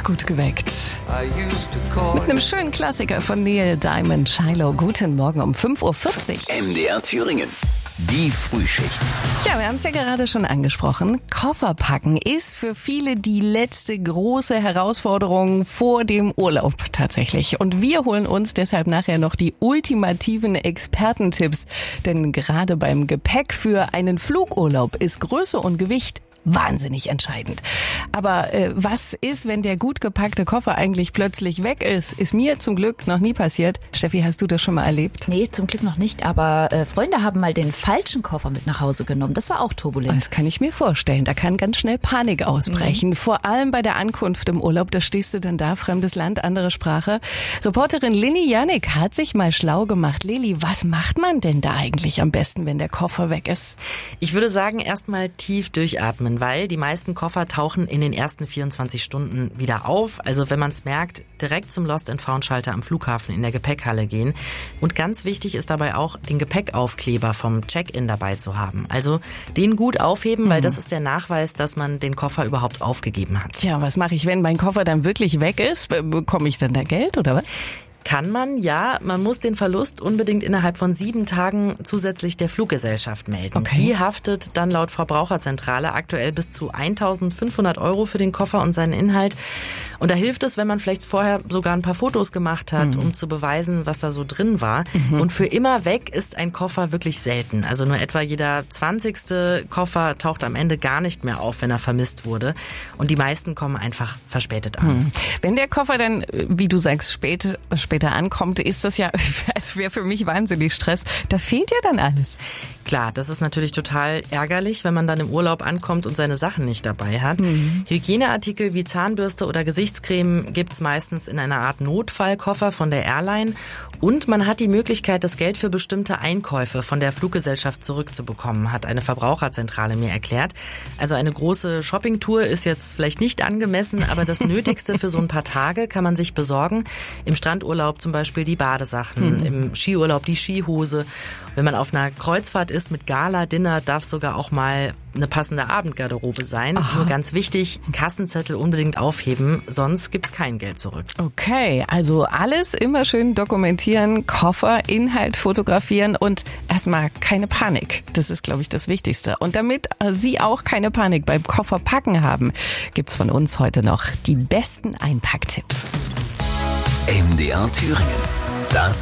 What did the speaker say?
gut geweckt. Mit einem schönen Klassiker von Neil Diamond, Shiloh. Guten Morgen um 5:40 Uhr. MDR Thüringen. Die Frühschicht. Ja, wir haben es ja gerade schon angesprochen. Kofferpacken ist für viele die letzte große Herausforderung vor dem Urlaub tatsächlich. Und wir holen uns deshalb nachher noch die ultimativen Expertentipps. Denn gerade beim Gepäck für einen Flugurlaub ist Größe und Gewicht wahnsinnig entscheidend. Aber was ist, wenn der gut gepackte Koffer eigentlich plötzlich weg ist? Ist mir zum Glück noch nie passiert. Steffi, hast du das schon mal erlebt? Nee, zum Glück noch nicht, aber Freunde haben mal den falschen Koffer mit nach Hause genommen. Das war auch turbulent. Das kann ich mir vorstellen. Da kann ganz schnell Panik ausbrechen. Vor allem bei der Ankunft im Urlaub. Da stehst du dann da, fremdes Land, andere Sprache. Reporterin Lini Janik hat sich mal schlau gemacht. Lili, was macht man denn da eigentlich am besten, wenn der Koffer weg ist? Ich würde sagen, erstmal tief durchatmen, weil die meisten Koffer tauchen in den ersten 24 Stunden wieder auf. Also wenn man es merkt, direkt zum Lost-and-Found-Schalter am Flughafen in der Gepäckhalle gehen. Und ganz wichtig ist dabei auch, den Gepäckaufkleber vom Check-in dabei zu haben. Also den gut aufheben, weil das ist der Nachweis, dass man den Koffer überhaupt aufgegeben hat. Tja, was mache ich, wenn mein Koffer dann wirklich weg ist? Bekomme ich dann da Geld oder was? Kann man, ja. Man muss den Verlust unbedingt innerhalb von 7 Tagen zusätzlich der Fluggesellschaft melden. Okay. Die haftet dann laut Verbraucherzentrale aktuell bis zu 1.500 € für den Koffer und seinen Inhalt. Und da hilft es, wenn man vielleicht vorher sogar ein paar Fotos gemacht hat, um zu beweisen, was da so drin war. Und für immer weg ist ein Koffer wirklich selten. Also nur etwa jeder 20. Koffer taucht am Ende gar nicht mehr auf, wenn er vermisst wurde. Und die meisten kommen einfach verspätet an. Wenn der Koffer dann, wie du sagst, später ankommt, ist das ja, es wäre für mich wahnsinnig Stress. Da fehlt ja dann alles. Klar, das ist natürlich total ärgerlich, wenn man dann im Urlaub ankommt und seine Sachen nicht dabei hat. Hygieneartikel wie Zahnbürste oder Gesichtscreme gibt's meistens in einer Art Notfallkoffer von der Airline. Und man hat die Möglichkeit, das Geld für bestimmte Einkäufe von der Fluggesellschaft zurückzubekommen, hat eine Verbraucherzentrale mir erklärt. Also eine große Shoppingtour ist jetzt vielleicht nicht angemessen, aber das Nötigste für so ein paar Tage kann man sich besorgen. Im Strandurlaub zum Beispiel die Badesachen, im Skiurlaub die Skihose. Wenn man auf einer Kreuzfahrt ist mit Gala-Dinner, darf sogar auch mal eine passende Abendgarderobe sein. Nur ganz wichtig, Kassenzettel unbedingt aufheben, sonst gibt's kein Geld zurück. Okay, also alles immer schön dokumentieren, Koffer, Inhalt fotografieren und erstmal keine Panik. Das ist, glaube ich, das Wichtigste. Und damit Sie auch keine Panik beim Kofferpacken haben, gibt's von uns heute noch die besten Einpacktipps. MDR Thüringen. Das